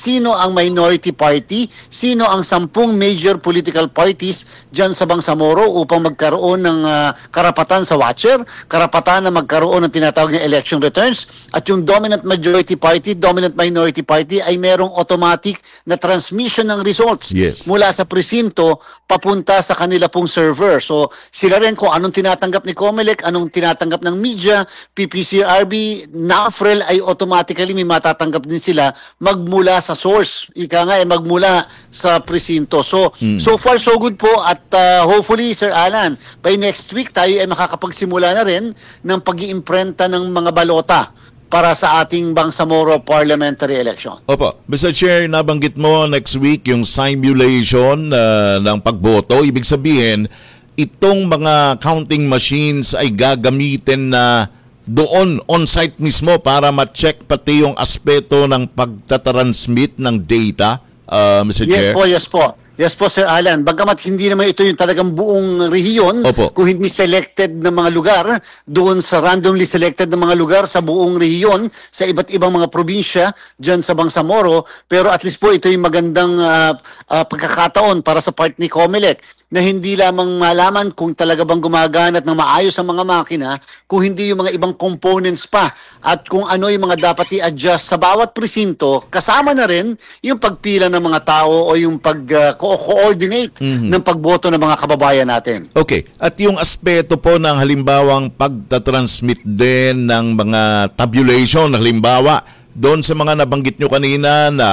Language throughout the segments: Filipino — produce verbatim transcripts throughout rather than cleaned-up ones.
sino ang minority party, sino ang sampung major political parties dyan sa Bangsamoro upang magkaroon ng uh, karapatan sa watcher, karapatan na magkaroon ng tinatawag na election returns, at yung dominant majority party, dominant minority party ay merong automatic na transmission ng results Yes. mula sa presinto papunta sa kanila pong server. So sila rin kung anong tinatanggap ni COMELEC, anong tinatanggap ng media, P P C R B, NAFREL ay automatically may matatanggap din sila magmula sa source. Ika nga eh, magmula sa presinto. So, Hmm. so far so good po at uh, hopefully, Sir Alan, by next week tayo ay makakapagsimula na rin ng pag-iimprenta ng mga balota para sa ating Bangsamoro parliamentary election. Opo. mister Chair, nabanggit mo next week yung simulation uh, ng pagboto. Ibig sabihin, itong mga counting machines ay gagamitin na doon on-site mismo para ma-check pati yung aspeto ng pagtatransmit ng data, uh, mister Yes Chair? po, yes po. Yes po, Sir Alan. Bagamat hindi naman ito yung talagang buong rehiyon, Opo. kung hindi selected na mga lugar, doon sa randomly selected na mga lugar sa buong rehiyon, sa iba't ibang mga probinsya, dyan sa Bangsamoro, pero at least po ito yung magandang uh, uh, pagkakataon para sa part ni COMELEC na hindi lamang malaman kung talaga bang gumagana at ng maayos ang mga makina, kung hindi yung mga ibang components pa at kung ano yung mga dapat i-adjust sa bawat presinto, kasama na rin yung pagpila ng mga tao o yung pag-coordinate uh, Mhm. ng pagboto ng mga kababayan natin. Okay. At yung aspeto po ng halimbawang pagtatransmit din ng mga tabulation, halimbawa, doon sa mga nabanggit nyo kanina na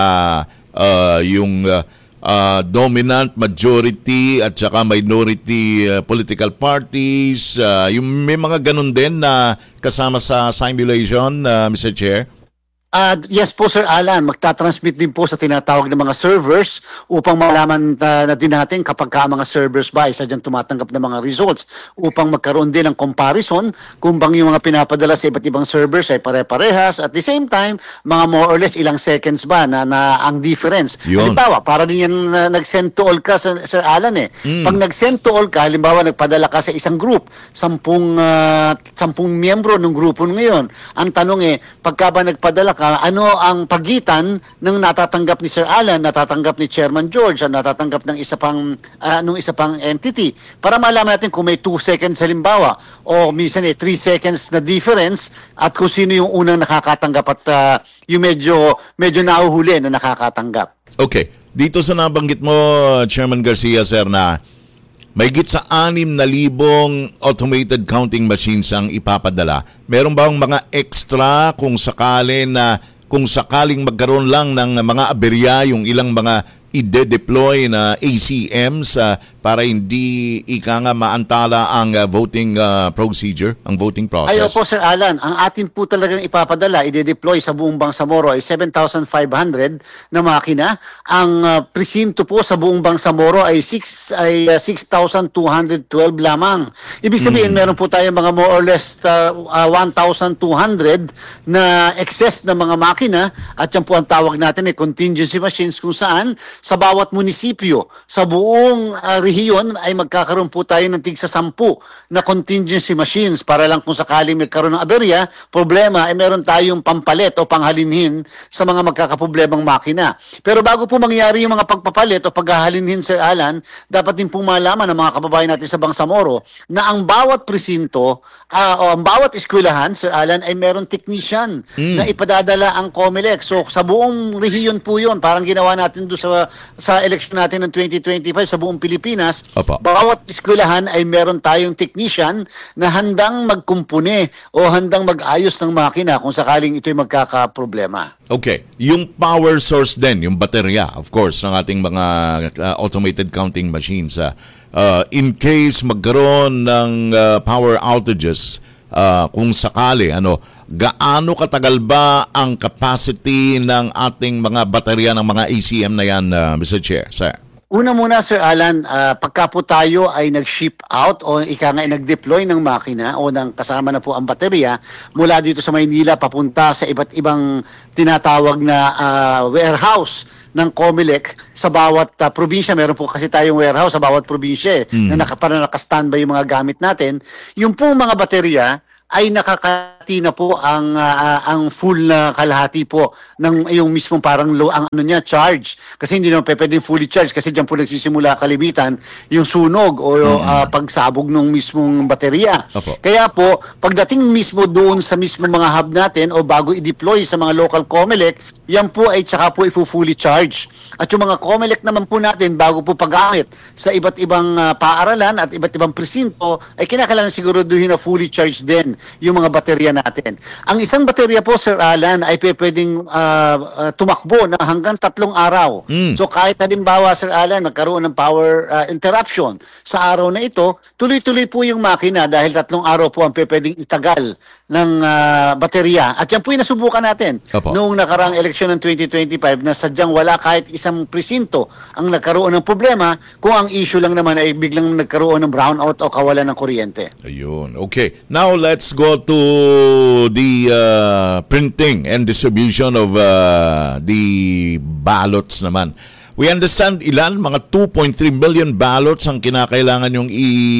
uh, yung uh, uh, dominant majority at saka minority uh, political parties, uh, yung may mga ganun din na kasama sa simulation, uh, mister Chair? Uh, yes po, Sir Alan, magtatransmit din po sa tinatawag ng mga servers upang malaman uh, na din natin kapag ka mga servers ba ay sadyang tumatanggap ng mga results upang magkaroon din ng comparison kung bang yung mga pinapadala sa iba't ibang servers ay pare-parehas. At the same time, mga more or less ilang seconds ba na, na ang difference. Yun. Halimbawa, para din yan uh, nag-send to all ka, Sir, Sir Alan eh. Mm. Pag nag-send to all ka, halimbawa nagpadala ka sa isang group, sampung, uh, sampung miyembro ng grupo ngayon. Ang tanong eh, pagka ba nagpadala ka, ano ang pagitan ng natatanggap ni Sir Alan, natatanggap ni Chairman George, at natatanggap ng isa pang uh, nung isa pang entity para malaman natin kung may two seconds halimbawa o minsan eh three seconds na difference at kung sino yung unang nakakatanggap at uh, yung medyo medyo nahuhuli na nakakatanggap. Okay. Dito sa nabanggit mo, Chairman Garcia, sir, na mahigit sa anim na libong automated counting machines ang ipapadala. Meron bang mga extra kung sakali na kung sakaling magkaroon lang ng mga aberya yung ilang mga ide-deploy na A C Ms uh, para hindi ika nga maantala ang uh, voting uh, procedure, ang voting process? Ayo po, Sir Alan, ang atin po talagang ipapadala, ide-deploy sa buong Bangsamoro ay seven thousand five hundred na makina. Ang uh, presinto po sa buong Bangsamoro ay six ay uh, six thousand two hundred twelve lamang. Ibig sabihin, Hmm. meron po tayo mga more or less uh, uh, one thousand two hundred na excess na mga makina at yan po ang tawag natin ay contingency machines kung saan sa bawat munisipyo, sa buong uh, rehiyon ay magkakaroon po tayo ng tigsa sampu na contingency machines para lang kung sakaling magkaroon ng aberya, problema ay meron tayong pampalit o panghalinhin sa mga magkakaproblemang makina. Pero bago po mangyari yung mga pagpapalit o paghahalinhin, Sir Alan, dapat din po malaman ng mga kababayan natin sa Bangsamoro na ang bawat presinto uh, o ang bawat eskwelahan, Sir Alan, ay meron technician Mm. na ipadadala ang COMELEC. So sa buong rehiyon po yun, parang ginawa natin doon sa sa election natin ng twenty twenty-five sa buong Pilipinas, Opo. bawat eskwelahan ay meron tayong technician na handang magkumpune o handang mag-ayos ng makina kung sakaling ito'y magkakaproblema. Okay. Yung power source din, yung baterya, of course, ng ating mga uh, automated counting machines. Uh, uh, in case magkaroon ng uh, power outages, uh, kung sakali, ano, gaano katagal ba ang capacity ng ating mga baterya ng mga A C M na yan, uh, mister Chair, sir? Una muna, Sir Alan, uh, pagka po tayo ay nag-ship out o ika nga ay nag-deploy ng makina o ng kasama na po ang baterya mula dito sa Maynila papunta sa iba't ibang tinatawag na uh, warehouse ng COMELEC sa bawat uh, probinsya. Meron po kasi tayong warehouse sa bawat probinsya eh, Mm. na naka, para naka-standby yung mga gamit natin. Yung pong mga baterya ay nakakati na po ang ah, ang full na kalahati po ng yung mismong parang low ang ano niya charge, kasi hindi naman pe- pwedeng fully charge kasi diyan po nagsisimula kalimitan yung sunog o ah, pagsabog ng mismong baterya. Opo. Kaya po pagdating mismo doon sa mismo mga hub natin o bago i-deploy sa mga local COMELEC, yan po ay tsaka po i-fully charge. At yung mga COMELEC naman po natin bago po paggamit sa iba't ibang ah, paaralan at iba't ibang presinto ay kinakailangan siguraduhin na fully charged din yung mga baterya natin. Ang isang baterya po, Sir Alan, ay pe- pwedeng ah, ah, tumakbo na hanggang tatlong araw. Mm. So kahit halimbawa, Sir Alan, magkaroon ng power ah, interruption sa araw na ito, tuloy-tuloy po yung makina dahil tatlong araw po ang pe- pwedeng itagal ng ah, baterya. At yan po yung nasubukan natin Opo. noong nakaraang eleksyon ng twenty twenty-five na sadyang wala kahit isang presinto ang nagkaroon ng problema kung ang issue lang naman ay biglang nagkaroon ng brownout o kawalan ng kuryente. Ayun. Okay. Now let's go to the uh, printing and distribution of uh, the ballots naman. We understand ilan, mga two point three million ballots ang kinakailangan yung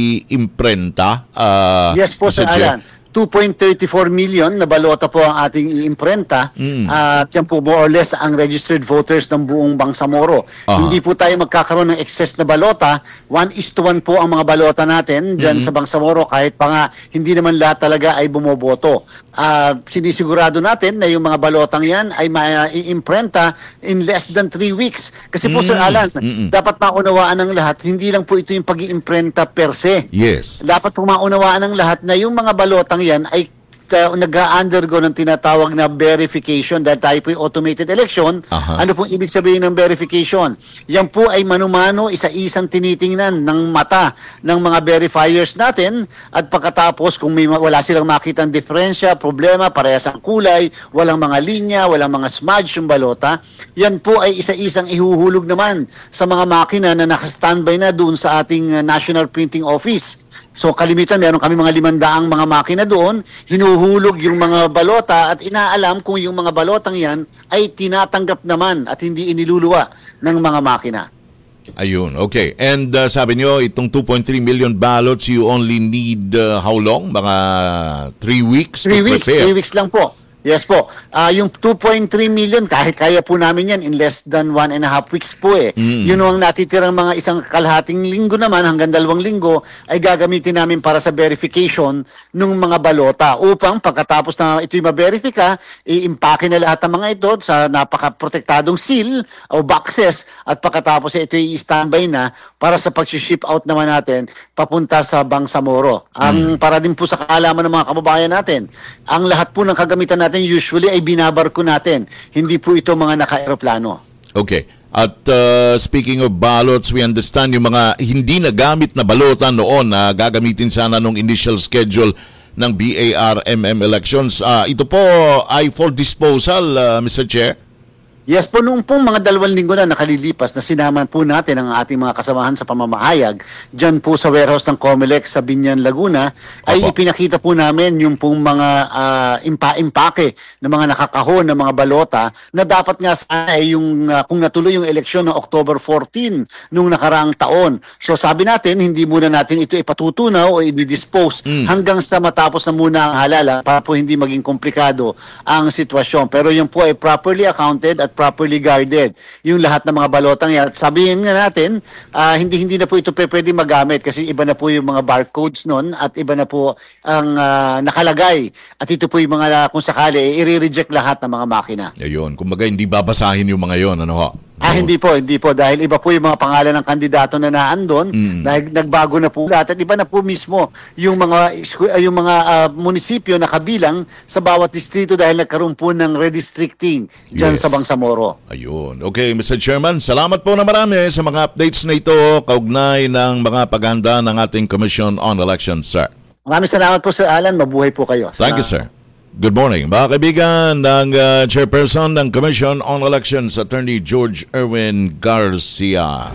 i-imprenta. Uh, Yes po, Sir Mister Chair. Alan. two point three four million na balota po ang ating iimprenta. Mm. At yan po more or less ang registered voters ng buong Bangsamoro. Aha. Hindi po tayo magkakaroon ng excess na balota. One is to one po ang mga balota natin dyan Mm. sa Bangsamoro kahit pa nga hindi naman lahat talaga ay bumoboto. Ah, sinisigurado natin na yung mga balotang yan ay ma-iimprenta in less than three weeks. Kasi po, Mm. Sir Alan, Mm-mm. dapat maunawaan ng lahat, hindi lang po ito yung pag-iimprenta per se. Yes. Dapat po maunawaan ng lahat na yung mga balotang yan ay uh, nag-undergo ng tinatawag na verification dahil tayo po yung automated election. Aha. Ano pong ibig sabihin ng verification? Yan po ay mano-mano, isa-isang tinitingnan ng mata ng mga verifiers natin at pagkatapos kung may, wala silang makitang diferensya, problema, parehas ang kulay, walang mga linya, walang mga smudge yung balota, yan po ay isa-isang ihuhulog naman sa mga makina na naka-standby na doon sa ating uh, National Printing Office. So kalimitan, meron kami mga limandaang mga makina doon, hinuhulog yung mga balota at inaalam kung yung mga balotang yan ay tinatanggap naman at hindi iniluluwa ng mga makina. Ayun, okay. And uh, sabi nyo, itong two point three million ballots, you only need uh, how long? Mga three weeks Three to weeks, prepare? three weeks lang po. Yes po. Ah, yung two point three million, kahit kaya po namin yan in less than one and a half weeks po eh. Mm. Yun ang natitirang mga isang kalahating linggo naman hanggang dalawang linggo ay gagamitin namin para sa verification ng mga balota upang pagkatapos na ito'y ma-verify, i-impake na lahat ng mga ito sa napaka-protektadong seal o boxes at pagkatapos ito'y i-standby na para sa pag-ship out naman natin papunta sa Bangsamoro. Ang para din po sa kaalaman ng mga kababayan natin, ang lahat po ng kagamitan natin usually ay binabarko natin. Hindi po ito mga naka-aeroplano. Okay. At uh, speaking of ballots, we understand yung mga hindi nagamit na balota noon na gagamitin sana nung initial schedule ng B A R M M elections. Uh, ito po ay for disposal, uh, Mister Chair? Yes po, noong pong mga dalawang linggo na nakalilipas na sinaman po natin ang ating mga kasamahan sa pamamahayag dyan po sa warehouse ng COMELEC sa Binyan, Laguna, ay Opo. ipinakita po namin yung pong mga ah, impa-impake ng mga nakakahon ng mga balota na dapat nga sana ay yung ah, kung natuloy yung eleksyon ng October fourteen nung nakaraang taon. So sabi natin, hindi muna natin ito ipatutunaw o i-dispose Mm. hanggang sa matapos na muna ang halala para po hindi maging komplikado ang sitwasyon. Pero yung po ay properly accounted at properly guarded yung lahat ng mga balotang yan. At sabihin nga natin, ah, hindi hindi na po ito pe- pwede magamit kasi iba na po yung mga barcodes nun at iba na po ang ah, nakalagay. At ito po yung mga kung sakali, eh, i-reject lahat ng mga makina. Ayun, kumbaga hindi babasahin yung mga yon, ano ho? Ah, hindi po, hindi po. Dahil iba po yung mga pangalan ng kandidato na naandun, Mm. dahil nagbago na po lahat. At iba na po mismo yung mga, isku- ah, yung mga ah, munisipyo na kabilang sa bawat distrito dahil nagkaroon po ng redistricting dyan Yes. sa Bangsamoro. Ayun. Okay, Mister Chairman, salamat po na marami sa mga updates na ito kaugnay ng mga paghahanda ng ating Commission on Elections, sir. Maraming salamat po, Sir Alan. Mabuhay po kayo. Thank you, Salamat. sir. Good morning. Mga kaibigan ng uh, Chairperson ng Commission on Elections, Attorney George Erwin Garcia.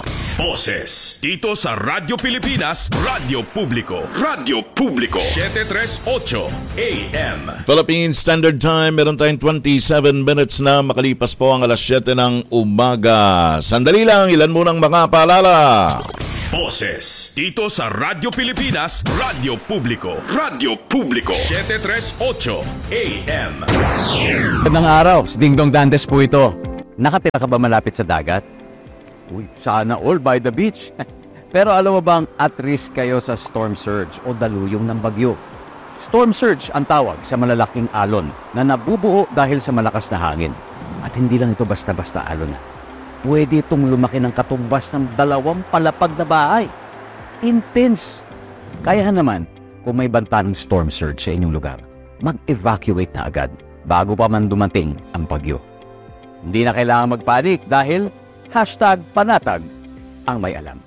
Boses dito sa Radyo Pilipinas, Radyo Publiko. Radyo Publiko. seven thirty-eight A M. Philippine Standard Time, meron tayong twenty-seven minutes na makalipas po ang alas siyete ng umaga. Sandali lang, ilan munang mga paalala. Boses dito sa Radyo Pilipinas, Radyo Publiko, Radyo Publiko, seven thirty-eight A M. Magandang araw, si Dingdong Dantes po ito. Nakatira ka ba malapit sa dagat? Uy, sana all by the beach. Pero alam mo bang at risk kayo sa storm surge o daluyong ng bagyo? Storm surge ang tawag sa malalaking alon na nabubuo dahil sa malakas na hangin. At hindi lang ito basta-basta alon na. Pwede itong lumaki ng katumbas ng dalawang palapag na bahay. Intense. Kaya naman, kung may banta ng storm surge sa inyong lugar, mag-evacuate na agad bago pa man dumating ang bagyo. Hindi na kailangan magpanik dahil hashtag panatag ang may alam.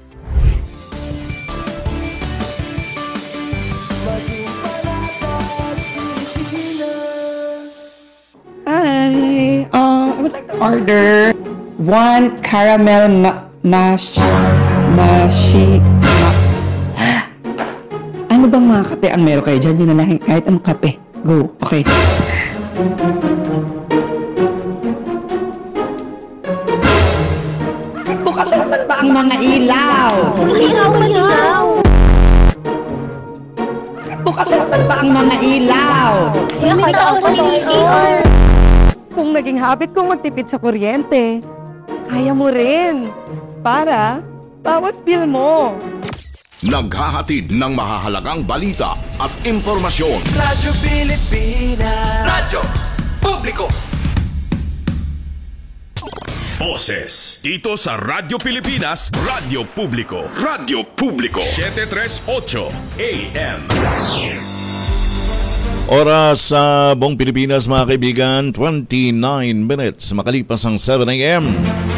Hi, uh, I would like to order one caramel ma- mash mashi ma- ano bang mga kape ang meron kayo dyan? Yun na lang, kahit anong kape. Go, okay. Bakit bukas naman ba ang mga ilaw? Ilaw, ilaw! Bakit bukas naman ba ang mga ilaw? Nakita ako sa C R. Kung naging habit kong magtipid sa kuryente, kaya mo rin. Para bawas bill mo. Naghahatid ng mahahalagang balita at impormasyon. Radyo Pilipinas. Radyo Publiko. Boses dito sa Radyo Pilipinas, Radyo Publiko, Radyo Publiko, seven thirty-eight A M. Oras sa buong Pilipinas mga kaibigan, twenty-nine minutes makalipas ang seven A M.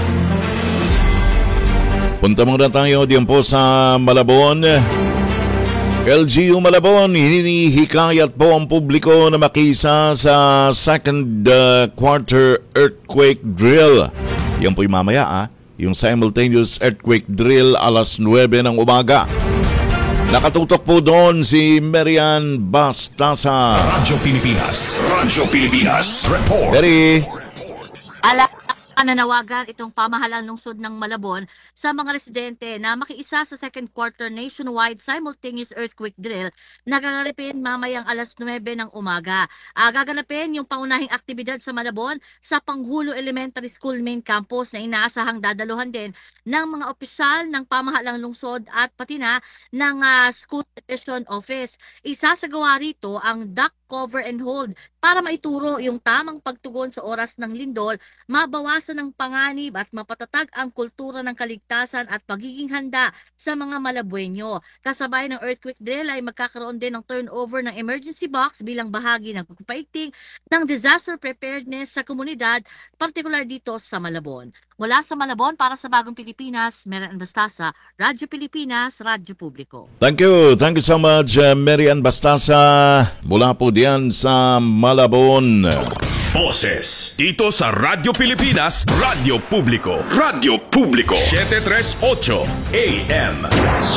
Punta muna tayo diyan po sa Malabon. L G U Malabon, hinihikayat po ang publiko na makisa sa second uh, quarter earthquake drill. Yan po'y mamaya ah, yung simultaneous earthquake drill alas nuwebe ng umaga. Nakatutok po doon si Marian Bastasa. Radyo Pilipinas, Radyo Pilipinas, report. Mary. Ala, nananawagan itong pamahalang lungsod ng Malabon sa mga residente na makiisa sa second quarter nationwide simultaneous earthquake drill na gaganapin mamayang alas nuwebe ng umaga. Uh, gaganapin yung pangunahing aktibidad sa Malabon sa Panghulo Elementary School main campus na inaasahang dadaluhan din ng mga opisyal ng pamahalang lungsod at pati na ng uh, school division office. Isasagawa rito ang duct cover and hold para maituro yung tamang pagtugon sa oras ng lindol, mabawasan ng panganib at mapatatag ang kultura ng kaligtasan at pagiging handa sa mga Malabueño. Kasabay ng earthquake drill ay magkakaroon din ng turnover ng emergency box bilang bahagi ng pagpapaigting ng disaster preparedness sa komunidad, partikular dito sa Malabon. Mula sa Malabon para sa Bagong Pilipinas, Marian Bastasa, Radyo Pilipinas, Radyo Publiko. Thank you. Thank you so much, uh, Marian Bastasa. Mula po diyan sa Malabon. Boses dito sa Radyo Pilipinas, Radyo Publiko, Radyo Publiko, seven thirty-eight A M.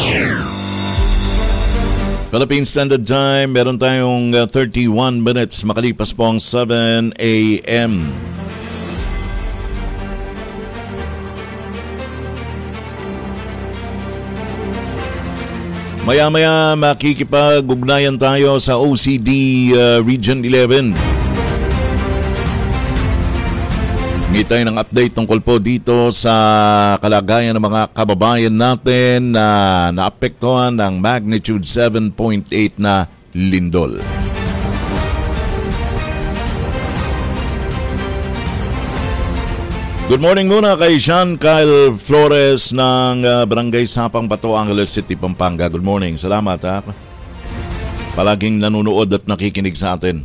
Philippine Standard Time, meron tayong uh, thirty-one minutes makalipas po ang seven A M. Maya-maya makikipag-ugnayan tayo sa O C D uh, Region eleven. Hingi tayo ng update tungkol po dito sa kalagayan ng mga kababayan natin na naapektuhan ng magnitude seven point eight na lindol. Good morning muna kay Sean Kyle Flores ng uh, Barangay Sapang, Bato, Angeles City, Pampanga. Good morning. Salamat ha. Palaging nanonood at nakikinig sa atin.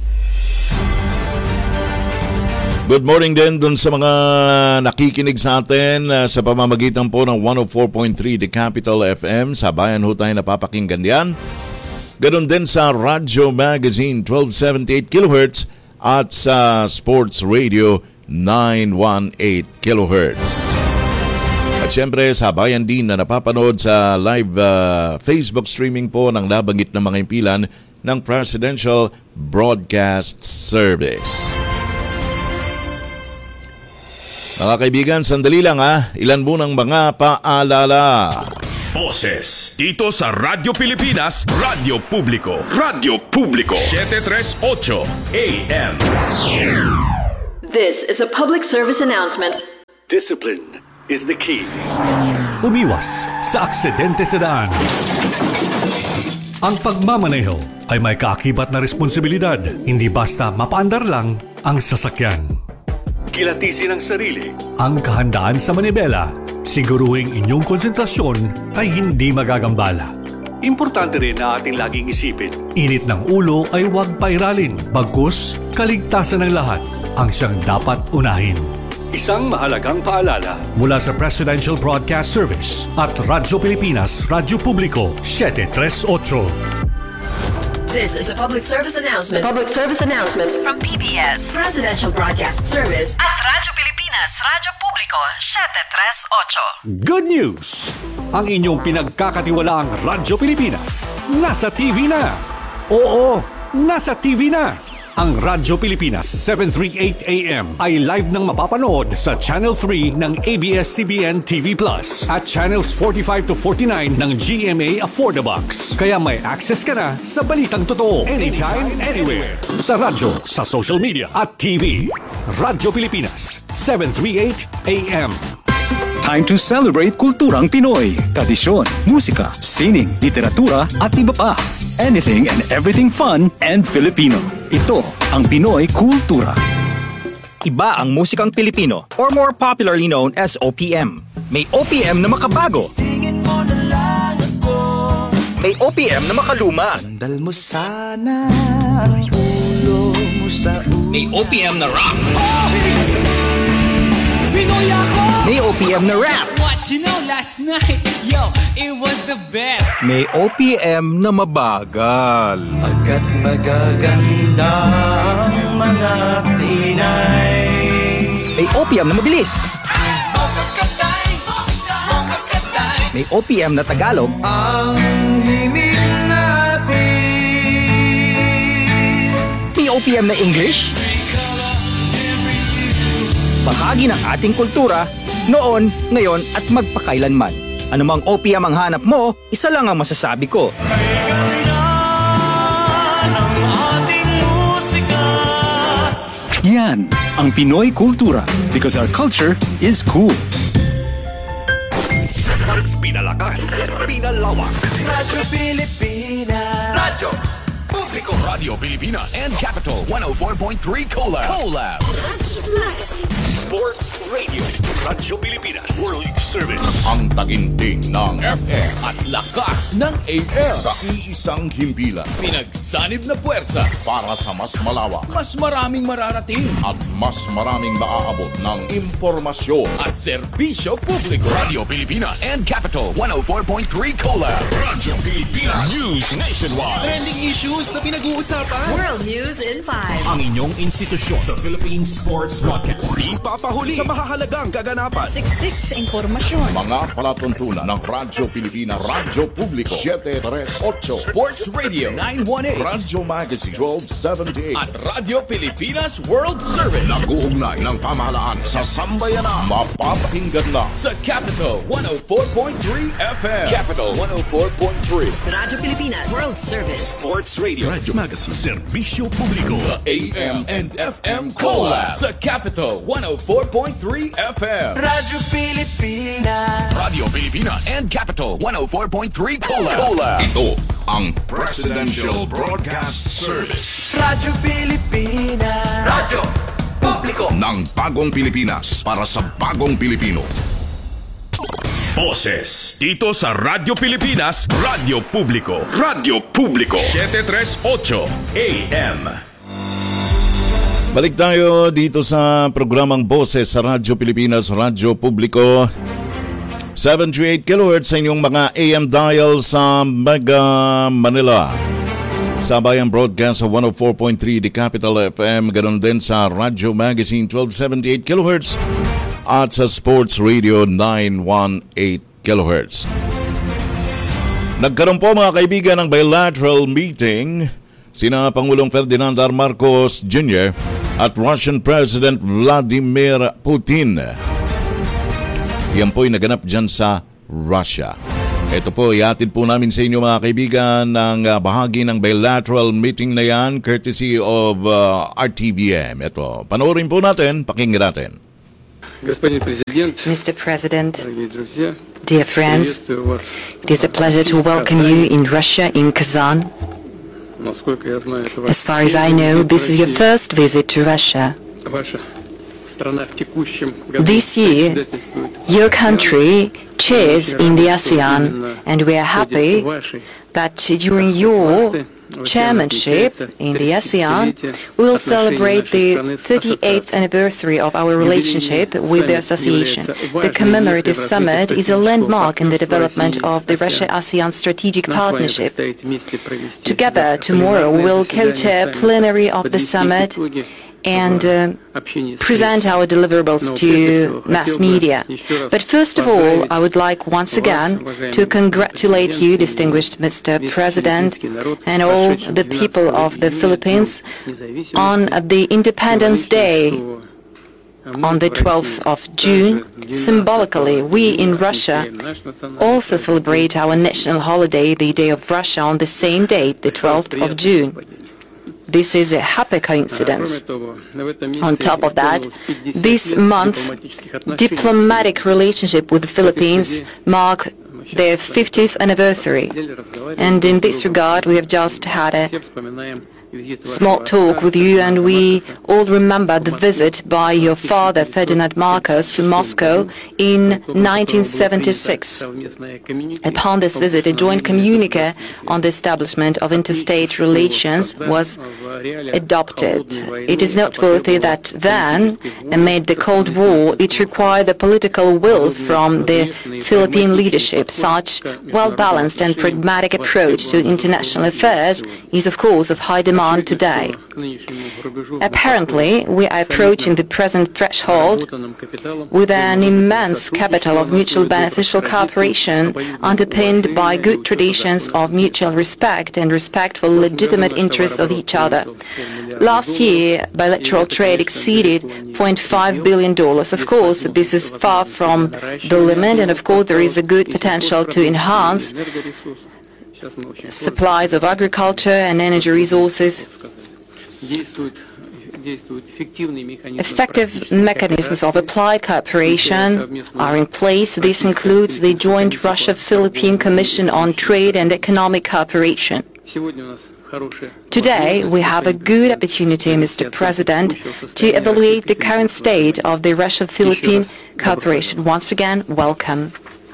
Good morning din dun sa mga nakikinig sa atin uh, sa pamamagitan po ng one oh four point three The Capital F M. Sa bayan ho tayo napapakinggan yan. Ganon din sa Radyo Magazine twelve seventy-eight kilohertz at sa Sports Radio nine eighteen kilohertz. At syempre sa bayan din na napapanood sa live uh, Facebook streaming po ng nabanggit na mga impilan ng Presidential Broadcast Service. Mga kaibigan, sandali lang ha. Ilan munang mga paalala. Boses. Dito sa Radyo Pilipinas, Radyo Publiko. Radyo Publiko. seven thirty-eight A M. This is a public service announcement. Discipline is the key. Umiwas sa aksidente sa daan. Ang pagmamaneho ay may kaakibat na responsibilidad. Hindi basta mapaandar lang ang sasakyan. Kilatisin ang sarili, ang kahandaan sa manibela. Siguruhing inyong konsentrasyon ay hindi magagambala. Importante rin na ating laging isipin, init ng ulo ay huwag pairalin. Bagkus, kaligtasan ng lahat ang siyang dapat unahin. Isang mahalagang paalala mula sa Presidential Broadcast Service at Radyo Pilipinas, Radyo Publiko, seven thirty-eight. This is a public service announcement. Public service announcement From P B S, Presidential Broadcast Service at Radyo Pilipinas, Radyo Publiko, seven thirty-eight. Good news! Ang inyong pinagkakatiwalaang Radyo Pilipinas nasa T V na. Oo, nasa T V na. Ang Radyo Pilipinas seven thirty-eight A M ay live nang mapapanood sa Channel three ng A B S C B N T V Plus at Channels forty-five to forty-nine ng G M A Affordabox. Kaya may access ka na sa balitang totoo anytime, anywhere. Sa radyo, sa social media at T V. Radyo Pilipinas seven thirty-eight A M. Time to celebrate kulturang Pinoy. Tradisyon, musika, sining, literatura at iba pa. Anything and everything fun and Filipino. Ito ang Pinoy Kultura. Iba ang musikang Pilipino or more popularly known as O P M. May O P M na makabago. May O P M na makaluma. Sandal mo sana ang ulo mo sa ulo. May O P M na rock. Pinoy ako! May O P M na rap. What you know last night, yo, it was the best. May O P M na mabagal. Pagkat magaganda ang mga Pinay. May O P M na mabilis. May O P M na Tagalog. Ang himig natin. May O P M na English. Bahagi ng ating kultura, noon, ngayon at magpakailanman. Anumang O P M ang hanap mo, isa lang ang masasabi ko. Yan ang Pinoy Kultura because our culture is cool. Mas pinalakas, pinalawak. Radyo Pilipinas. Radyo Publiko. Radio Pilipinas and Capital one oh four point three Collab. Collab. Sports Radio. Radyo Pilipinas. World Service. Ang taginting ng F M at lakas ng A M. sa iisang himpilan Pinagsanib na puwersa para sa mas malawak mas maraming mararating at mas maraming maaabot ng impormasyon. at serbisyo publiko. Radio Pilipinas and Capital one oh four point three Collab. Radyo Pilipinas News Nationwide. Trending issues na pinag-uusapan. World News in five. Ang inyong institusyon sa Philippine Sports Broadcast. Di papahuli sa mahahalagang kaganapan. Siksik sa impormasyon. Mga palatuntunan ng Radyo Pilipinas, Radyo Publiko, seven thirty-eight, Sports Radio nine eighteen Radyo Magazine twelve seventy-eight, at Radio Pilipinas World Service. nag-uugnay ng pamahalaan sa sambayanan. Mapapakinggan na Sa Capital one oh four point three F M. Capital one oh four point three. Radyo Pilipinas World Service. Sports Radio. Radyo Magazine. Serbisyo Publiko. A M and F M Collab sa Capital one oh four point three F M. Radyo Pilipinas. Radio Pilipinas and Capital one oh four point three Collab. Collab. ito ang Presidential Broadcast Service Radyo Pilipinas. Radyo Publiko. ng bagong Pilipinas para sa bagong Pilipino. Boses dito sa Radyo Pilipinas, Radyo Publiko. Radyo Publiko seven thirty-eight A M. Balik tayo dito sa programang Boses sa Radyo Pilipinas, Radyo Publiko. seven thirty-eight kilohertz sa inyong mga A M dial sa Mega Manila. Sabayang broadcast sa one oh four point three The Capital F M. Ganon din sa Radyo Magazine twelve seventy-eight kilohertz at sa Sports Radio nine eighteen kilohertz. Nagkaroon po mga kaibigan ng bilateral meeting sina Pangulong Ferdinand R. Marcos Junior at Russian President Vladimir Putin. Yan po'y naganap dyan sa Russia. Ito po, iatid po namin sa inyo mga kaibigan ng uh, bahagi ng bilateral meeting na yan courtesy of uh, R T V M. Ito, panoorin po natin, pakinggan natin. Mister President, dear friends, it is a pleasure to welcome you in Russia, in Kazan. As far as I know, this is your first visit to Russia. This year, your country chairs in the ASEAN, and we are happy that during your chairmanship in the ASEAN, we will celebrate the thirty-eighth anniversary of our relationship with the association. The commemorative summit is a landmark in the development of the Russia-ASEAN strategic partnership. Together, tomorrow, we will co-chair plenary of the summit and uh, present our deliverables to mass media. But first of all, I would like once again to congratulate you, distinguished Mister President, and all the people of the Philippines on the Independence Day on the twelfth of June. Symbolically, we in Russia also celebrate our national holiday, the Day of Russia, on the same date, the twelfth of June. This is a happy coincidence. On top of that, this month, diplomatic relationship with the Philippines mark their fiftieth anniversary. And in this regard, we have just had a small talk with you, and we all remember the visit by your father, Ferdinand Marcos, to Moscow in nineteen seventy-six. Upon this visit, a joint communique on the establishment of interstate relations was adopted. It is noteworthy that then, amid the Cold War, it required the political will from the Philippine leadership. Such well-balanced and pragmatic approach to international affairs is, of course, of high demand today. Apparently, we are approaching the present threshold with an immense capital of mutual beneficial cooperation underpinned by good traditions of mutual respect and respect for legitimate interests of each other. Last year, bilateral trade exceeded zero point five billion dollars. Of course, this is far from the limit, and of course there is a good potential to enhance supplies of agriculture and energy resources. Effective mechanisms of applied cooperation are in place. This includes the joint Russia-Philippine Commission on Trade and Economic Cooperation. Today, we have a good opportunity, Mister President, to evaluate the current state of the Russia-Philippine cooperation. Once again, welcome.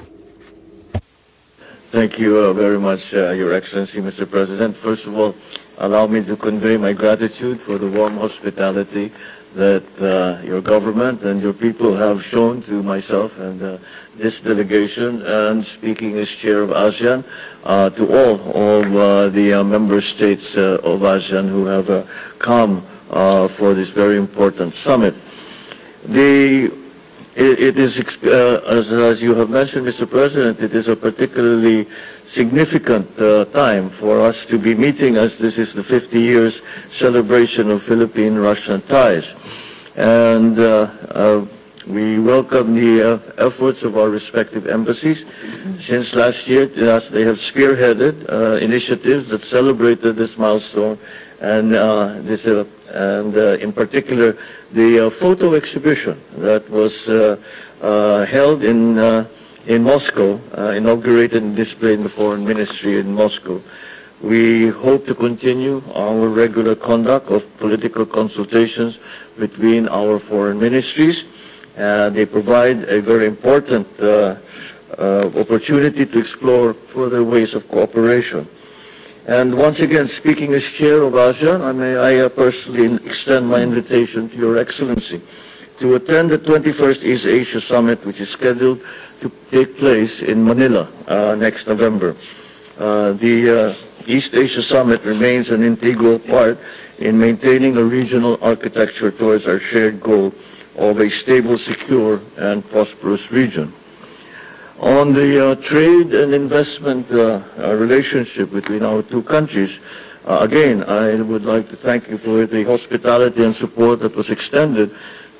Thank you uh, very much, uh, Your Excellency, Mister President. First of all, allow me to convey my gratitude for the warm hospitality that uh, your government and your people have shown to myself and uh, this delegation, and speaking as chair of ASEAN, uh, to all of uh, the uh, member states uh, of ASEAN who have uh, come uh, for this very important summit. The It, it is, uh, as, as you have mentioned, Mister President, it is a particularly significant uh, time for us to be meeting, as this is the fifty years celebration of Philippine-Russian ties. And uh, uh, we welcome the uh, efforts of our respective embassies. Since last year, as they have spearheaded uh, initiatives that celebrated this milestone, and uh, this uh, and uh, in particular the uh, photo exhibition that was uh, uh, held in uh, in Moscow, uh, inaugurated and displayed in the Foreign Ministry in Moscow. We hope to continue our regular conduct of political consultations between our foreign ministries. Uh, they provide a very important uh, uh, opportunity to explore further ways of cooperation. And once again, speaking as chair of ASEAN, I may I uh, personally extend my invitation to Your Excellency to attend the twenty-first East Asia Summit, which is scheduled to take place in Manila uh, next November. Uh, the uh, East Asia Summit remains an integral part in maintaining a regional architecture towards our shared goal of a stable, secure, and prosperous region. On the uh, trade and investment uh, uh, relationship between our two countries, uh, again, I would like to thank you for the hospitality and support that was extended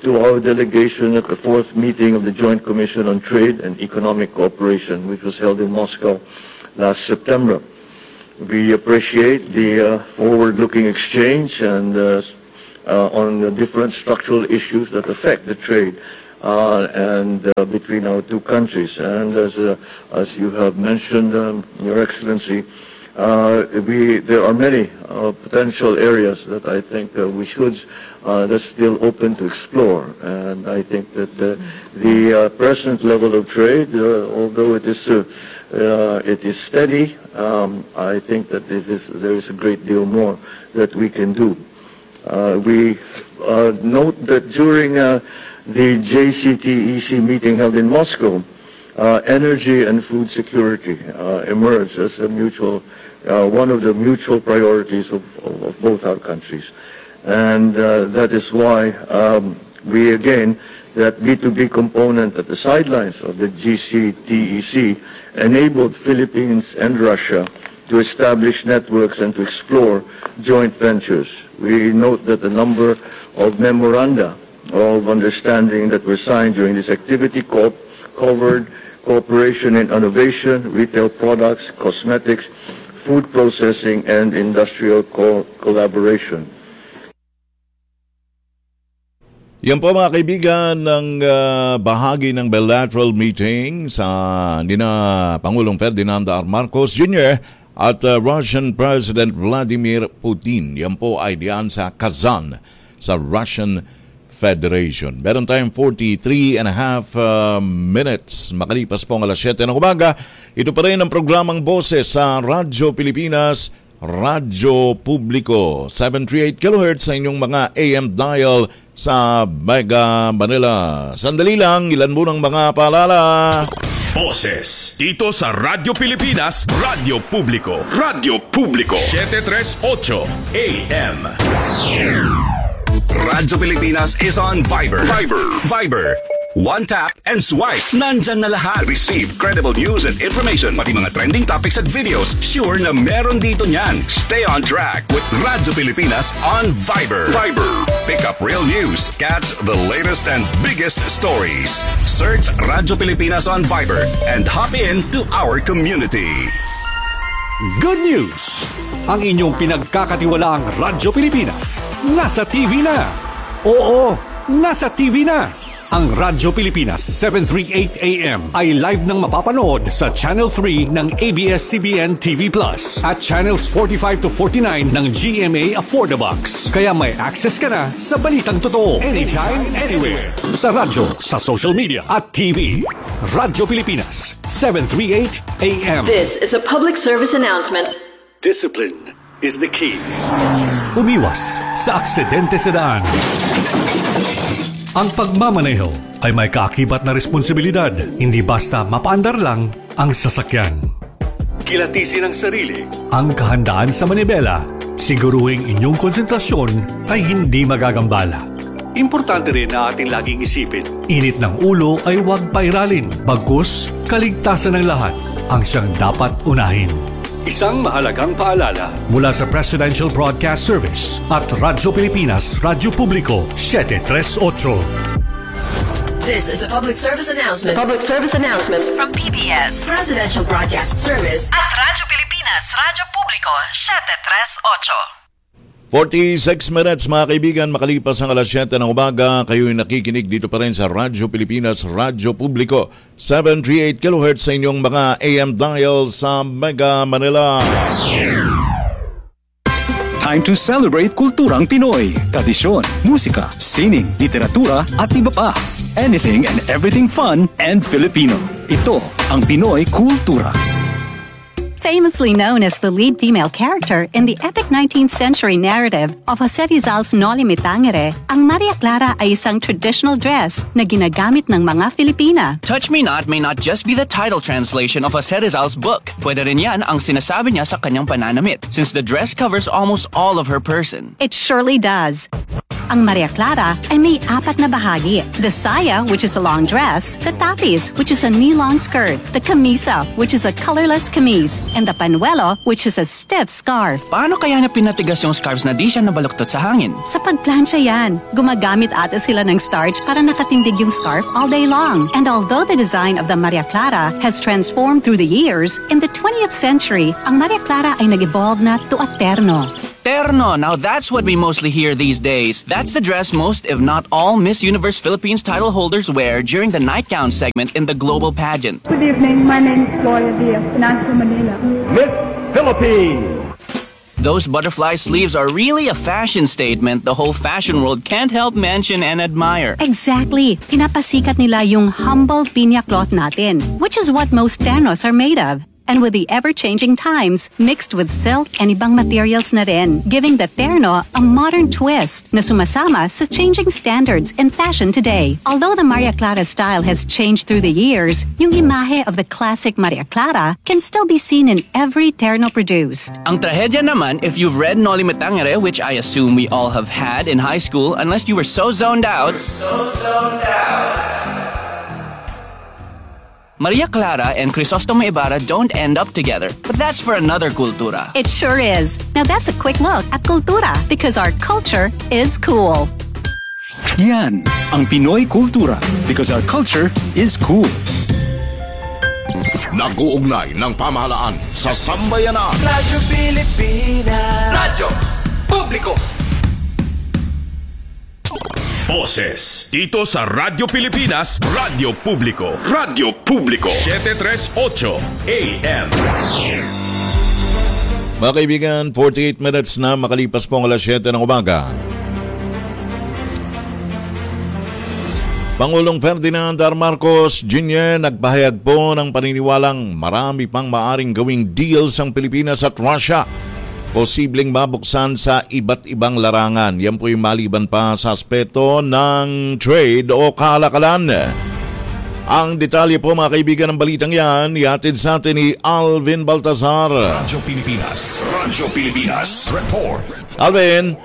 to our delegation at the fourth meeting of the Joint Commission on Trade and Economic Cooperation, which was held in Moscow last September. We appreciate the uh, forward-looking exchange and uh, uh, on the different structural issues that affect the trade uh, and uh, between our two countries. And as uh, as you have mentioned, um, Your Excellency, uh, we there are many uh, potential areas that I think uh, we should uh, that's still open to explore. And I think that uh, the uh, present level of trade, uh, although it is uh, uh, it is steady. Um, I think that this is, there is a great deal more that we can do. Uh, we uh, note that during uh, the J C T E C meeting held in Moscow, uh, energy and food security uh, emerged as a mutual, uh, one of the mutual priorities of, of, of both our countries. And uh, that is why um, we again, that B two B component at the sidelines of the G C T E C enabled Philippines and Russia to establish networks and to explore joint ventures. We note that a number of memoranda of understanding that were signed during this activity co covered cooperation in innovation, retail products, cosmetics, food processing, and industrial co collaboration. Yan po mga kaibigan ng uh, bahagi ng bilateral meeting sa nina Pangulong Ferdinand R. Marcos Junior at uh, Russian President Vladimir Putin. Yan po ay diyan sa Kazan sa Russian Federation. Meron tayong forty-three and a half uh, minutes makalipas po ang alas siyete ng umaga. Ito pa rin ang programang Boses sa Radyo Pilipinas, Radyo Publiko, seven thirty-eight kilohertz sa inyong mga A M dial sa Mega Manila. Sandali lang, ilan mo ng mga paalala. Boses dito sa Radyo Pilipinas, Radyo Publiko, Radyo Publiko, seven thirty-eight A M. Radyo Pilipinas is on Viber. Viber. Viber. One tap and swipe. Nandyan na lahat. Receive credible news and information. Pati mga trending topics at videos. Sure na meron dito niyan. Stay on track with Radyo Pilipinas on Viber. Viber. Pick up real news. Catch the latest and biggest stories. Search Radyo Pilipinas on Viber and hop in to our community. Good news! Ang inyong pinagkakatiwalaang Radyo Pilipinas nasa T V na. Oo, nasa T V na. Ang Radyo Pilipinas seven thirty-eight A M ay live nang mapapanood sa Channel three ng A B S C B N T V Plus at Channels forty-five to forty-nine ng G M A Affordabox. Kaya may access ka na sa balitang totoo anytime, anywhere. Sa radyo, sa social media at T V. Radyo Pilipinas seven thirty-eight A M. This is a public service announcement. Discipline is the key. Umiwas sa aksidente sa daan. Ang pagmamaneho ay may kaakibat na responsibilidad, hindi basta mapaandar lang ang sasakyan. Kilatisin ang sarili, ang kahandaan sa manibela, siguruhing inyong konsentrasyon ay hindi magagambala. Importante rin na ating laging isipin, init ng ulo ay huwag pairalin, bagkus kaligtasan ng lahat ang siyang dapat unahin. Isang mahalagang paalala mula sa Presidential Broadcast Service at Radyo Pilipinas, Radyo Publiko, seven thirty-eight. This is a public service announcement. Public service announcement From P B S, Presidential Broadcast Service at Radyo Pilipinas, Radyo Publiko, seven thirty-eight. forty-six minutes mga kaibigan, makalipas ang alas siyete ng umaga, kayo'y nakikinig dito pa rin sa Radyo Pilipinas, Radyo Publiko, seven thirty-eight kilohertz sa inyong mga A M dial sa Mega Manila. Time to celebrate kulturang Pinoy. Tradisyon, musika, sining, literatura at iba pa. Anything and everything fun and Filipino. Ito ang Pinoy Kultura. Famously known as the lead female character in the epic nineteenth century narrative of Jose Rizal's Noli Me Tangere, ang Maria Clara ay isang traditional dress na ginagamit ng mga Filipina. Touch Me Not may not just be the title translation of Jose Rizal's book. Pwede rin yan ang sinasabi niya sa kanyang pananamit, since the dress covers almost all of her person. It surely does. Ang Maria Clara ay may apat na bahagi. The saya, which is a long dress, the tapis, which is a knee-long skirt, the camisa, which is a colorless camise, and the panuelo, which is a stiff scarf. Paano kaya na pinatigas yung scarves na di siya nabaluktot sa hangin? Sa pagplansya yan, gumagamit ata sila ng starch para nakatindig yung scarf all day long. And although the design of the Maria Clara has transformed through the years, in the twentieth century, ang Maria Clara ay nag-evolve na to a terno. Terno, now that's what we mostly hear these days. That's the dress most, if not all, Miss Universe Philippines title holders wear during the nightgown segment in the global pageant. Good evening, my name is Gloria Diaz, Financial Manila. Miss Philippines! Those butterfly sleeves are really a fashion statement the whole fashion world can't help mention and admire. Exactly. Pinapasikat nila yung humble pinya cloth natin, which is what most ternos are made of. And with the ever-changing times, mixed with silk and ibang materials na rin, giving the terno a modern twist na sumasama sa changing standards in fashion today. Although the Maria Clara style has changed through the years, yung imahe of the classic Maria Clara can still be seen in every terno produced. Ang trahedya naman, if you've read Noli Me Tangere, which I assume we all have had in high school, unless you were so zoned out, so zoned out. Maria Clara and Crisostomo Ibarra don't end up together, but that's for another kultura. It sure is. Now that's a quick look at kultura because our culture is cool. Yan ang Pinoy Kultura because our culture is cool. Nag-uugnay ng pamahalaan sa sambayanan. Radyo Pilipinas. Radyo Publiko. Boses dito sa Radyo Pilipinas, Radyo Publiko. Radyo Publiko seven thirty-eight A M. Mga kaibigan, forty-eight minutes na makalipas po ang alas siyete ng umaga. Pangulong Ferdinand R. Marcos Junior nagpahayag po ng paniniwalang marami pang maaring gawing deals ang Pilipinas at Russia. Posibleng mabuksan sa iba't ibang larangan. Yan po yung maliban pa sa aspeto ng trade o kalakalan. Ang detalye po mga kaibigan ng balitang yan, ihatid sa atin ni Alvin Baltazar. Radyo Pilipinas. Radyo Pilipinas. Report. Alvin.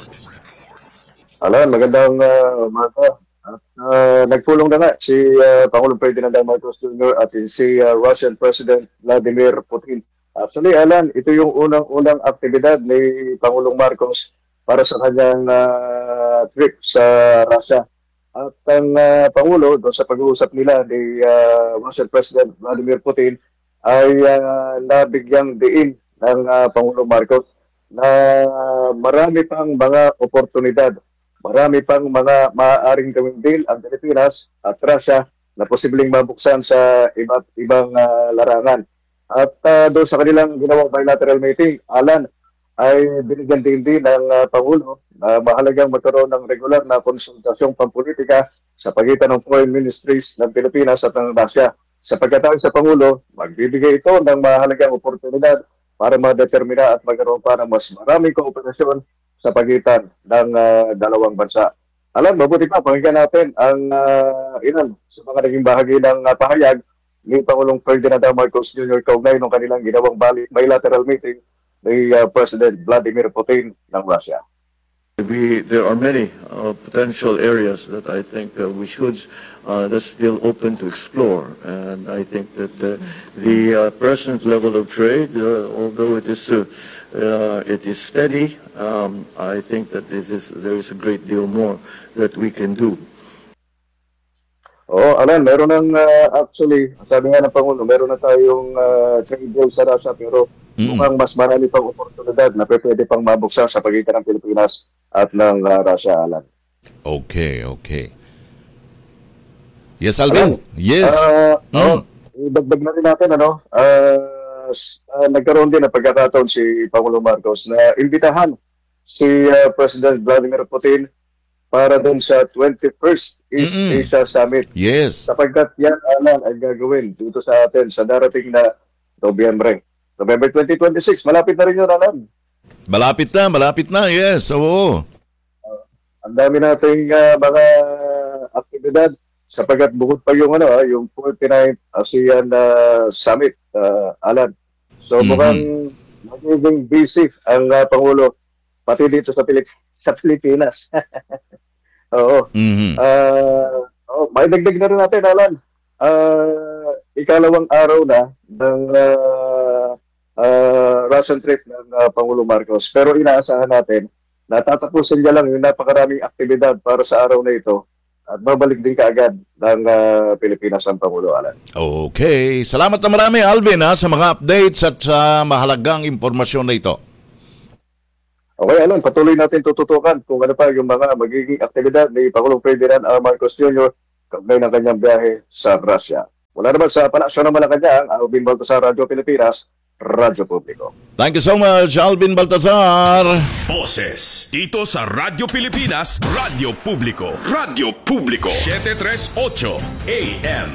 Alam, magandang uh, umaga. At uh, nagpulong na nga si uh, Pangulong Ferdinand Marcos Junior at si uh, Russian President Vladimir Putin. Actually, Alan, ito yung unang-unang aktibidad ni Pangulong Marcos para sa kanyang uh, trip sa Russia. At ang uh, Pangulo, doon sa pag-uusap nila ni uh, Russian President Vladimir Putin, ay uh, nabigyang diin ng uh, Pangulong Marcos na marami pang mga oportunidad, marami pang mga maaaring gawing deal ang Pilipinas at Russia na posibleng mabuksan sa iba't ibang uh, larangan. At uh, doon sa kanilang ginawang bilateral meeting, Alan, ay binigyan din din ng uh, Pangulo na mahalagang magkaroon ng regular na konsultasyong pampolitika sa pagitan ng foreign ministries ng Pilipinas at ng Russia. Sa pagkatawag sa Pangulo, magbibigay ito ng mahalagang oportunidad para madetermina at magkaroon pa ng mas maraming kooperasyon sa pagitan ng uh, dalawang bansa. Alan, mabuti pa, pakinggan natin ang uh, ilan sa mga naging bahagi ng uh, pahayag ni Pangulong Ferdinand Marcos Junior kaugnay ng kanilang ginawang bilateral meeting ni uh, President Vladimir Putin ng Russia. We, there are many uh, potential areas that I think uh, we should, uh, that's still open to explore. And I think that uh, the uh, present level of trade, uh, although it is, uh, uh, it is steady, um, I think that this is, there is a great deal more that we can do. Oo, oh, Alan, meron ng uh, actually, sabi nga ng Pangulo, meron na tayong uh, trade deal sa Russia pero mm. mukhang mas marami pang oportunidad na pwede pang mabuksan sa pagitan ng Pilipinas at ng uh, Russia, Alan. Okay, okay. Yes, Alvin. Alan, yes. Uh, mm. oh, idagdag na rin natin, ano, uh, uh, nagkaroon din ng pagkakataon si Pangulong Marcos na imbitahan si uh, President Vladimir Putin para dun sa twenty-first East Mm-mm. Asia Summit. Yes. Sapagkat yan, Alan, ay gagawin dito sa atin sa darating na Nobyembre. November twenty twenty-six, malapit na rin yun, Alan. Malapit na, malapit na, yes. Oo. Uh, ang dami nating uh, mga aktibidad sapagkat bukod pa yung, ano, uh, yung forty-ninth ASEAN uh, Summit, uh, Alan. So mm-hmm. mukhang magiging busy ang uh, Pangulo pati dito sa, Pilip- sa Pilipinas. Oo. Mhm. Ah, oh, may dagdag na rin natin, Alan. Ah, ikalawang araw na ng uh, uh, Russian trip ng uh, Pangulo Marcos. Pero inaasahan natin na tatapusin niya lang yung napakaraming aktibidad para sa araw na ito at babalik din kaagad ng uh, Pilipinas ang Pangulo, Alan. Okay. Salamat na marami, Alvin, ha, sa mga updates at sa mahalagang impormasyon na ito. Okay, Alan, patuloy natin tututukan kung ano pa yung mga magiging aktibidad ni Pangulong Ferdinand R. Marcos Junior kaugnay ng kanyang biyahe sa Russia. Mula naman sa Palasyo ng Malacanang, Alvin Baltasar, Radyo Pilipinas, Radyo Publiko. Thank you so much, Alvin Baltasar. Boses dito sa Radyo Pilipinas, Radyo Publiko. Radyo Publiko, seven tres eight A M.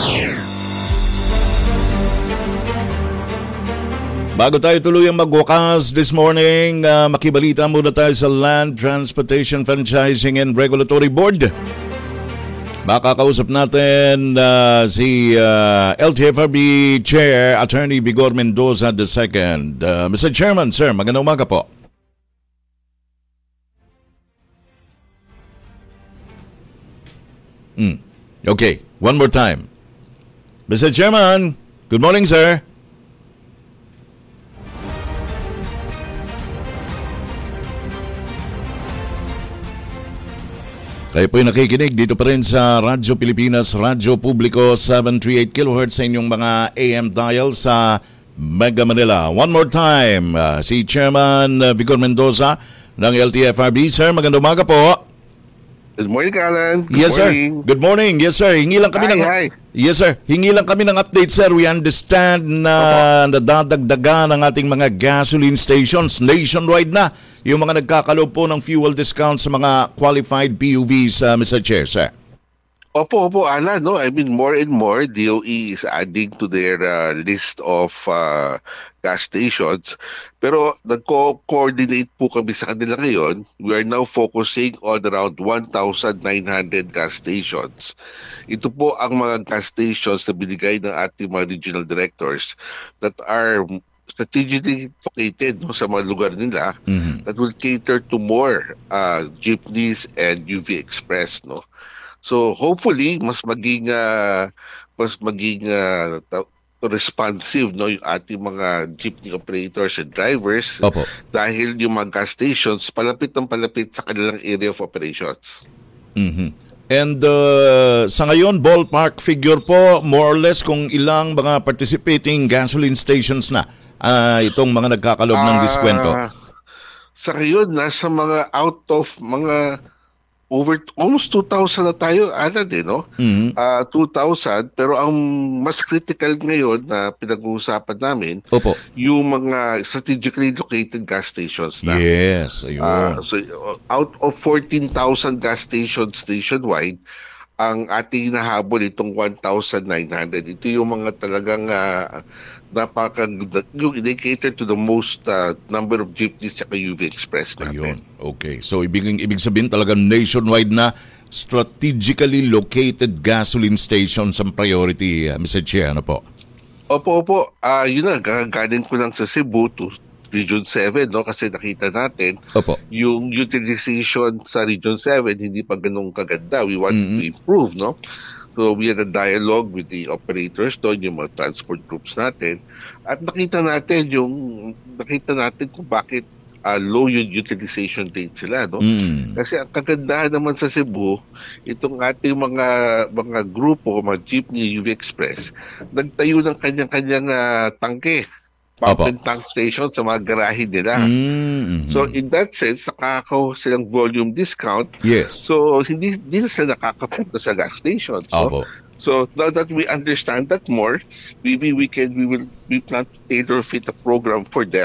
Bago tayo tuluyang magwakas this morning, uh, makibalita muna tayo sa Land Transportation Franchising and Regulatory Board. Makakausap natin uh, si uh, L T F R B Chair Attorney Vigor Mendoza the second. Uh, Mister Chairman, sir, magandang umaga po. Mm. Okay, one more time. Mister Chairman, good morning, sir. Kayo po'y nakikinig dito pa rin sa Radyo Pilipinas, Radyo Publiko, seven thirty-eight kilohertz sa inyong mga A M dial sa Mega Manila. One more time, uh, si Chairman uh, Vigor Mendoza ng L T F R B. Sir, magandang umaga po. Good morning, Alan. Good yes, morning. sir. Good morning. Yes, sir. Hingi lang kami hi, ng hi. Yes, sir. Hingi lang kami ng update, sir. We understand na nadadagdagan ng ating mga gasoline stations nationwide na yung mga nagkakaloob po ng fuel discounts sa mga qualified P U Vs, uh, Mister Chair, sir. Opo, opo, Alan. No? I mean, more and more, D O E is adding to their uh, list of uh, gas stations. Pero nag-coordinate po kami sa kanila ngayon. We are now focusing on around one thousand nine hundred gas stations. Ito po ang mga gas stations na binigay ng ating mga regional directors that are strategically located no, sa mga lugar nila mm-hmm. that will cater to more uh, jeepneys and U V Express. No? So hopefully, mas maging, uh, mas maging uh, responsive no yung ating mga jeepney operators and drivers. Opo. Dahil yung mga gas stations palapit ng palapit sa kanilang area of operations. Mm-hmm. And uh, sa ngayon, ballpark figure po more or less kung ilang mga participating gasoline stations na uh, itong mga nagkakaloob ng diskwento. Uh, sa ngayon, nasa mga out of mga over almost two thousand na tayo, Alan, eh, no? Mm-hmm. Uh, two thousand, pero ang mas critical ngayon na pinag-uusapan namin, Opo. yung mga strategically located gas stations na. Yes, ayun. Uh, so, out of fourteen thousand gas stations nationwide, ang ating nahabol itong one thousand nine hundred. Ito yung mga talagang uh, napaka yung indicator to the most uh, number of jeepneys at U V Express natin. Ayun. Okay. So ibig ibig sabihin talagang nationwide na strategically located gasoline stations ang priority, uh, Mister Chair, ano po? Opo, opo. Uh, yun na, gaganin ko lang sa Cebu to Region seven, no? Kasi nakita natin Opo. yung utilization sa Region seven hindi pa ganun kaganda. We want mm-hmm. to improve, no? So we had a dialogue with the operators doon, yung mga transport groups natin. At nakita natin yung nakita natin kung bakit uh, low yung utilization rate sila, no? Mm. Kasi ang kagandahan naman sa Cebu, itong ating mga mga grupo, mga jeepney, U V Express, nagtayo ng kanyang-kanyang uh, tangke. Pump and tank station sa mga garahe nila. Mm-hmm. So in that sense, nakakaw silang volume discount. Yes. So hindi, hindi na sila nakakapunta sa gas station. So, Opo. so now that we understand that more, maybe we can we will we plan to tailor fit a program for them.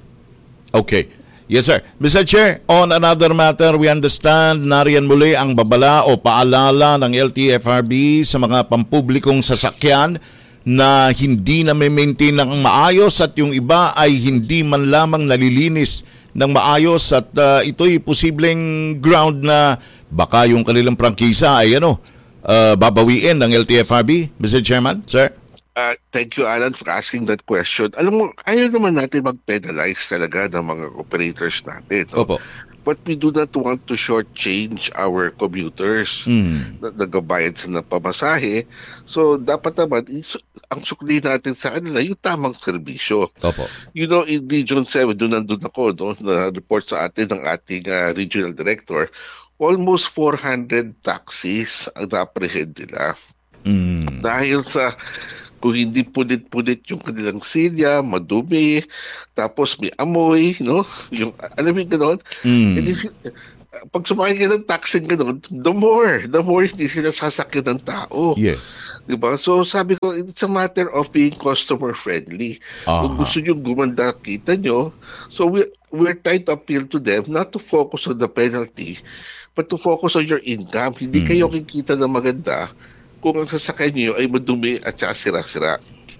Okay. Yes, sir. Mister Chair, on another matter, we understand nariyan muli ang babala o paalala ng L T F R B sa mga pampublikong sasakyan na hindi na may maintain ng maayos at yung iba ay hindi man lamang nalilinis ng maayos at uh, ito'y posibleng ground na baka yung kanilang prangkisa ay ano, uh, babawiin ng L T F R B, Mister Chairman, sir? Uh, thank you, Alan, for asking that question. Alam mo, ayaw naman natin mag-penalize talaga ng mga operators natin. No? Opo. but we do not want to shortchange our commuters Mm. na nagabayad sa ng pamasahe. So, dapat naman, is- ang sukli natin sa kanila, yung tamang serbisyo. Opo. You know, in Region seven, doon nandun ako, no, na-report sa atin ng ating uh, regional director, almost four hundred taxis ang na-apprehend nila. Mm. Dahil sa kung hindi punit-punit yung kanilang silya, madumi, tapos may amoy, no? Yung, alam mo yung gano'n? Mm. And if, pag sumakay ka ng taxi gano'n, the more, the more hindi sila sasakyan ng tao. Yes. Diba? So sabi ko, it's a matter of being customer-friendly. Kung Aha. gusto nyo gumanda, kita nyo. So we're, we're trying to appeal to them not to focus on the penalty, but to focus on your income. Hindi kayo kikita ng maganda kung ang sasakyan nyo ay madumi at saka sira-sira.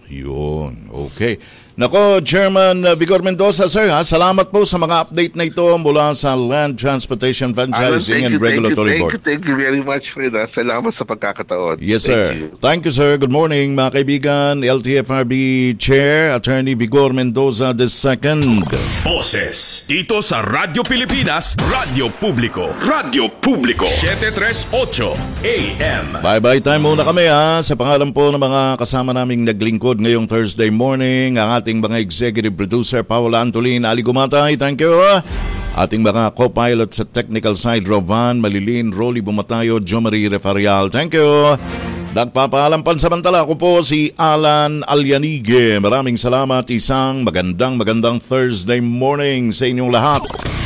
Yun, okay. Nako, Chairman uh, Vigor Mendoza, sir, ha? Salamat po sa mga update na ito mula sa Land Transportation Franchising and Regulatory thank Board. you, thank you very much, Rina. Salamat sa pagkakataon. Yes, Thank sir. you. Thank you, sir. Good morning, mga kaibigan. L T F R B Chair, Attorney Vigor Mendoza the second. Boses dito sa Radyo Pilipinas, Radyo Publiko, Radyo Publiko, seven thirty-eight A M. Bye-bye time muna kami, ha. Sa pangalan po ng mga kasama naming naglingkod ngayong Thursday morning, ang ating mga executive producer, Paula Antolin, Ali Gumatay, thank you. Ating mga co-pilot sa technical side, Rovan Malilin, Rolly Bumatayo, Jo Marie Refarial, thank you. Nagpapaalam pansamantala ako po si Alan Alyanige. Maraming salamat, isang magandang magandang Thursday morning sa inyong lahat.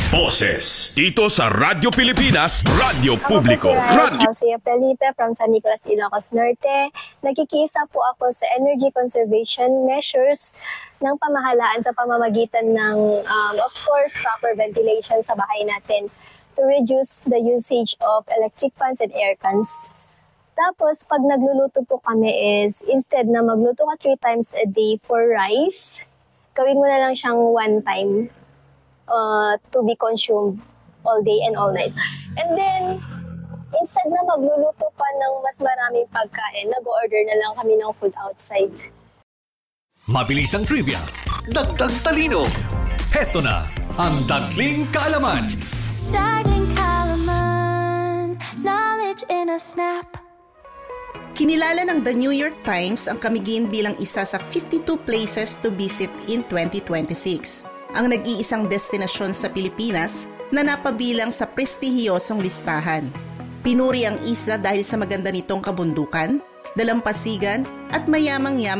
Boses dito sa Radyo Pilipinas, Radyo Publiko, Ako po si Radyo Chelsea Felipe from San Nicolas, Ilocos Norte. Nagkikiisa po ako sa energy conservation measures ng pamahalaan sa pamamagitan ng, um, of course, proper ventilation sa bahay natin to reduce the usage of electric fans and air cans. Tapos, pag nagluluto po kami is, instead na magluto ka three times a day for rice, gawin mo na lang siyang one time uh, to be consumed all day and all night. And then, instead na magluluto pa ng mas maraming pagkain, nag-order na lang kami ng food outside. Mabilis ang trivia, dagdag talino. Heto na ang Dagling Kaalaman. Dagling Kaalaman, knowledge in a snap. Kinilala ng The New York Times ang Camiguin bilang isa sa fifty-two places to visit in twenty twenty-six. Ang nag-iisang destinasyon sa Pilipinas na napabilang sa prestihiyosong listahan. Pinuri ang isla dahil sa maganda nitong kabundukan, dalampasigan at mayamang-yamang